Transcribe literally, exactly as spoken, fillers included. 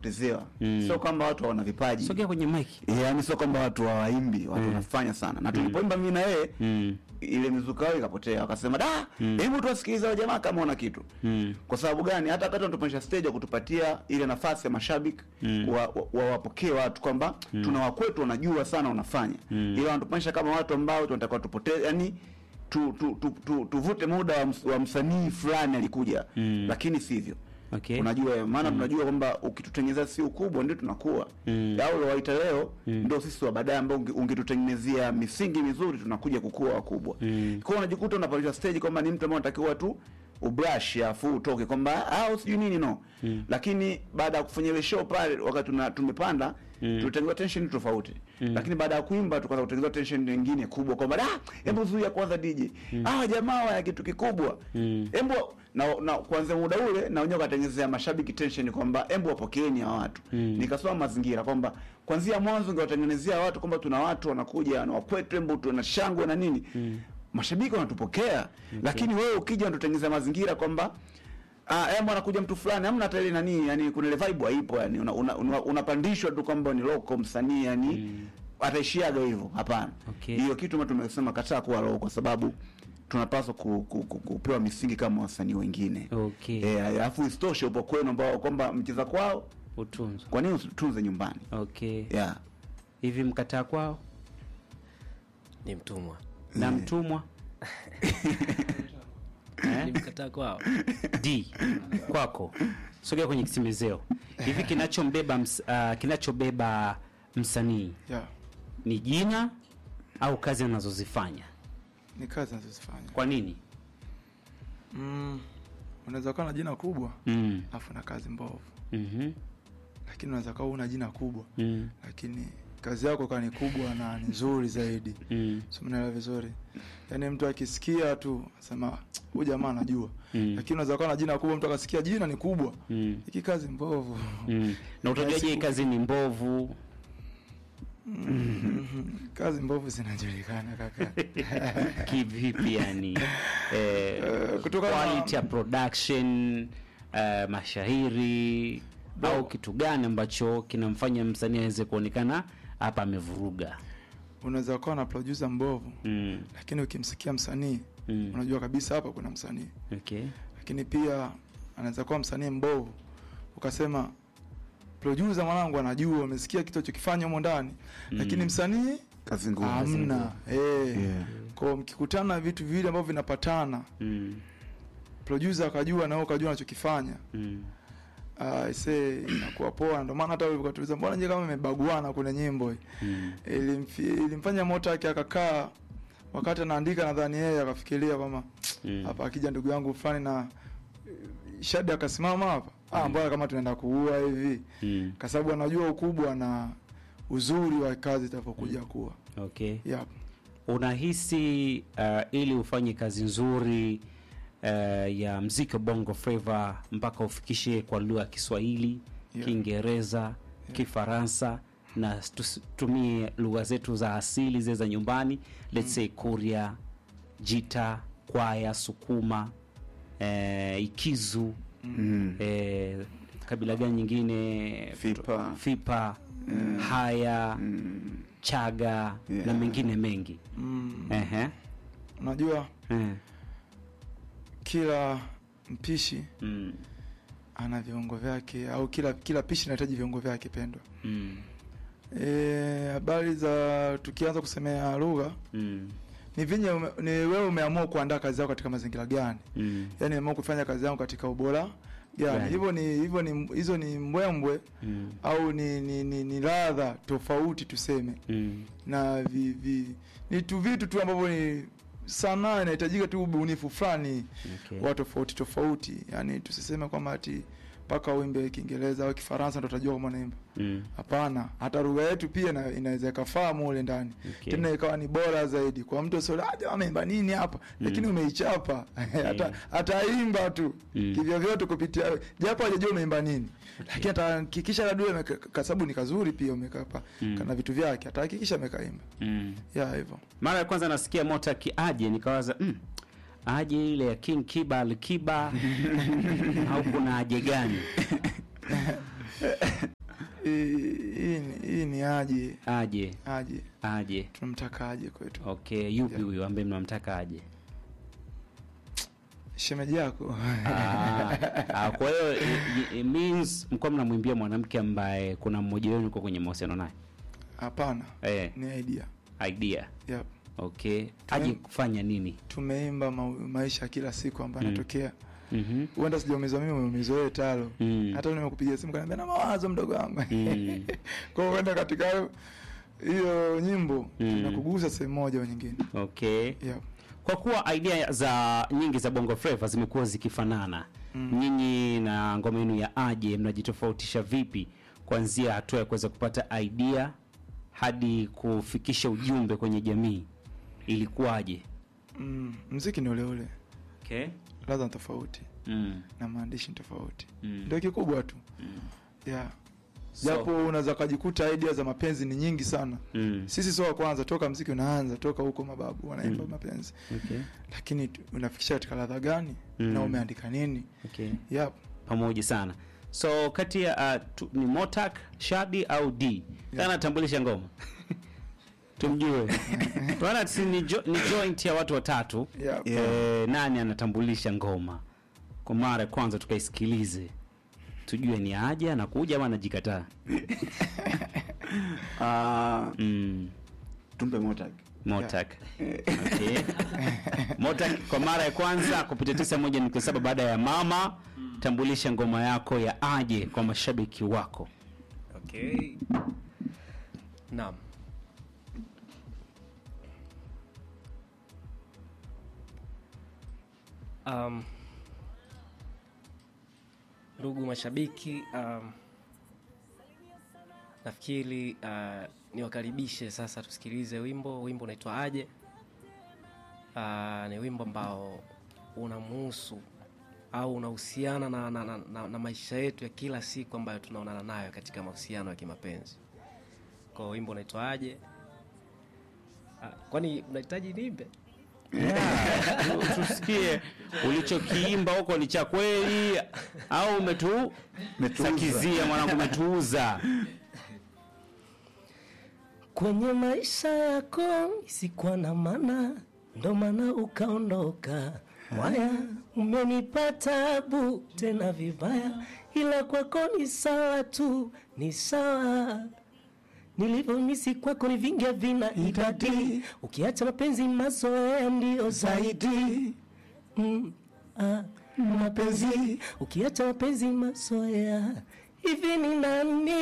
wanapotezewa. Mm. Sio kwamba watu hawana vipaji. Sogea kwenye mic. Yaani sio kwamba watu hawaimbi, watu wanafanya mm. sana. Na tulipoimba mimi na yeye mm. ile mizuka yao ikapotea. Akasema, "Da, mm. hebu tuwasikilize wale jamaa kama wana kitu." Mm. Kwa sababu gani? Hata wakati wanatupandisha stage kutupatia ile nafasi ya mashabiki mm. wawapokee wa, wa watu kwamba mm. tuna wakwetu wanajua sana wanafanya. Mm. Ile wanatupandisha kama watu ambao tunataka tupotee, yani tu tu tu, tu, tuvute muda wa, ms, wa msanii fulani alikuja. Mm. Lakini sivyo. Okay. Unajua maana mm. tunajua kwamba ukitutengenezea si ukubwa ndio tunakuwa. Mm. Au lo waita leo mm. ndio sisi wa baadaye ambao ungetutengenezea misingi mizuri tunakuja kukua wakubwa. Mm. Kwa hiyo unajikuta unapandisha stage kwamba ni mtu ambaye unatakiwa tu ubrush afu utoke kwamba au sijui nini no. Mm. Lakini baada ya kufanya ile show pale wakati tuna tumepanda mm. tulitengeneza tension tofauti. Mm. Lakini baada ya kuimba tukaanza kutengeneza tension nyingine kubwa kwamba ah hebu zuia kwanza D J. Mm. Ah jamaa wa kitu kikubwa. Mm. Hebu na, na kuanzia muda ule na wenyewe katengenezea mashabiki tension kwamba hebu wapokeeni hao watu. Mm. Nikasoma mazingira kwamba kuanzia mwanzo ningewatengenezea watu kwamba tuna watu wanakuja na wakwetu hebu tuna shangwe na nini. Mm. Mashabiki wanatupokea. Okay. Lakini wewe ukija unatengeneza mazingira kwamba ah hebu anakuja mtu fulani hamna hata ile nani yani kuna ile vibe haipo yani unapandishwa una, una tu kwamba ni local msanii yani mm. ataishiaga hivyo hapana. Okay. Hiyo kitu mtu tumesema kataa kuwa local kwa sababu tunapaswa ku, ku, ku, kupewa misingi kama wasanii wengine. Okay. Eh alafu istoshe upo kwenu ambao kwamba mcheza kwao utunze. Kwa nini utunze nyumbani? Okay. Yeah. Hivi mkataa kwao ni mtumwa. Na mtumwa ni mkataa kwao. D kwako. Sogea kwenye kisimezeo. Hivi kinachombeba ms, uh, kinachobeba msanii. Yeah. Ni jina au kazi anazozifanya? Ni kazi anazozifanya. Kwa nini? Mm, unaweza kuwa na jina kubwa mm. afu na kazi mbovu. Mhm. Lakini unaweza kuwa una jina kubwa mm. lakini kazi yako kani kubwa na ni nzuri zaidi. Mm. So mnaelewa vizuri. Yaani mtu akisikia tu asema huyu jamaa anajua. Mm. Lakini unaweza kuwa na jina kubwa mtu akasikia jina ni kubwa. Mm. Hiki kazi mbovu. Mm. Na utajaje hii kazi ni mbovu? Mm. Kazi mbovu zinajulikana kaka. Kivipi yani? Eh, uh, kutoka quality ya production, uh, mashahiri Bo. Au kitu gani ambacho kinamfanya msanii aweze kuonekana hapa amevuruga? Unaweza kuwa na producer mbovu mm. lakini ukimsikia msanii mm. unajua kabisa hapa kuna msanii. Okay. Lakini pia anaweza kuwa msanii mbovu ukasema producer mwanangu anajua umesikia kitu chokifanya huko ndani mm. lakini msanii kazi ngumu hamna. Eh. Yeah. Kwa mkikutana vitu vile ambavyo vinapatana mm. producer akajua na wewe ukajua anachokifanya. Mm. Ah, uh, say inakuwa poa ndio maana hata ukatuliza mbona nje kama imebaguana kuna nyimbo hii. Mm. Ilimfi, ilimfanya moto yake akakaa wakati anaandika nadhani yeye akafikiria kama mm. hapa akija ndugu yangu fulani na Shadi akasimama hapa. Mm. Ah, mbona kama tunaenda kuua hivi. Mm. Kwa sababu anajua ukubwa na uzuri wa kazi itapokuja mm. kuwa. Okay. Yep. Unahisi uh, ili ufanye kazi nzuri Uh, ya muziki Bongo Flava mpaka ufikishe kwa lugha ya Kiswahili, yeah. Kiingereza, yeah. Kifaransa na tumie lugha zetu za asili zile za nyumbani, let's mm. say Kuria, Jita, Kwaya, Sukuma, eh, Ikizu, mm. eh, kabila gani nyingine, Fipa, Fipa mm. Haya, mm. Chaga, yeah. na mengine mengi. Mm. Ehe. Unajua? Eh. Kila mpishi mm. ana viungo vyake au kila kila pishi linahitaji viungo vyake pendwa. Mm. Eh, habari za tukianza kusemea lugha mm. ni vinye ume, ni wewe umeamua kuandaa kazi yako katika mazingira gani? Mm. Yaani umeamua kufanya kazi yako katika ubora gani? Hivyo ni hivyo ni hizo ni mbwembwe mm. au ni ni ni, ni ladha tofauti tuseme. Mm. Na vi, vi ni tu vitu tu ambavyo ni sana inahitajika tu ubunifu fulani. Okay. Wa tofauti tofauti. Yaani tusiseme kwamba ati paka uimbe Kiingereza au Kifaransa ndio utajua kama unaimba. Hapana, mm. hata lugha yetu pia ina, inaweza kufahamu ule ndani. Okay. Tena ikawa ni bora zaidi. Kwa mtu sio aje ameimba nini hapa, mm. lakini umeichapa. hata ataimba tu. Mm. Kivyo vyote kupitia japo hajajua umeimba nini. Okay. Lakini atahakikisha labda kwa sababu ni kazuri pia umekapa mm. kana vitu vyake atahakikisha amekaimba. Mm. Ya hivyo. Mara ya kwanza nasikia Mota kiaje nikawaza mm. aje ile ya King Kiba Alikiba au kuna aje gani? hii ni- hii ni aje Aje. aje Aje. tunamtaka aje kwetu. Okay, yupi huyo ambaye mnamtaka aje? Shemeji yako. Ah, ah, kwa hiyo it- it means mko mnamwimbia mwanamke ambaye kuna mmoja wenu uko kwenye mahusiano naye. Hapana, Eh, ni idea. idea. Yep. Okay. Aje kufanya nini? Tumeimba ma maisha kila siku ambayo Mm. yanatokea. Mhm. Huenda sijaumizwa mimi, umeumizwa wewe talo. Mm. Hata nimekupigia simu kaniambia na mawazo mdogo wangu. Mm. Kwa hiyo huenda katika hiyo nyimbo Mm. tunakugusa sehemu moja au nyingine. Okay. Yep. Kwa kuwa idea za nyingi za Bongo Flava zimekuwa zikifanana, Mm. nyinyi na ngoma yenu ya Aje mnajitofautisha vipi kuanzia hatua ya kuweza kupata idea hadi kufikisha ujumbe kwenye jamii? Ilikuwaje? Mm. Muziki ni ule ule. Okay. Ladha ni tofauti Mm. na maandishi ni tofauti. Mm. Ndio kikubwa tu. Mm. Yeah. So- Japo unaweza kujikuta idea za mapenzi ni nyingi sana. Mm. Sisi sio wa kwanza, toka mziki unaanza, toka huko mababu wanaimba Mm. mapenzi. Okay. Lakini tu- unafikisha katika ladha gani? Mm. Na umeandika nini? Okay. Yep. Pamoja sana. So kati ya uh, tu, ni Motak, Shadi au D? Kana Yeah. tambulisha ngoma. Tumjue. Tunaona si ni, jo, ni joint ya watu watatu. Yep. Yeah. Eh, nani anatambulisha ngoma? Kwa mara ya kwanza tukaisikilize. Tujue ni aje anakuja ama anajikataa. Ah, Mm. tumpe Motak. Motak. Okay. Motak kwa mara ya kwanza kupitia tisa moja nukta saba baada ya mama, tambulisha ngoma yako ya Aje kwa mashabiki wako. Okay. Naam. Um, ndugu mashabiki, um, nafikiri uh, niwakaribishe sasa tusikilize wimbo. Wimbo unaitwa Aje. Uh, ni wimbo ambao unamhusu au unahusiana na, na, na, na, na maisha yetu ya kila siku ambayo tunaonana nayo katika mahusiano ya kimapenzi. Kwa wimbo unaitwa Aje. Ah, kwani unahitaji nimbe? Yeah, tusikie ulichokiimba huko ni cha kweli au umetu sakizia mwanangu, umetuuza. Kwenye maisha yako isikuwa na maana, ndo maana ukaondoka. Mwaya, umenipa tabu tena vibaya, ila kwako ni sawa tu, ni sawa. Nilivyomisi kwako ni vingi vina idadi, ukiacha mapenzi mazoea ndio zaidi. Mm, ah, mapenzi ukiacha mapenzi mazoea hivi ni nani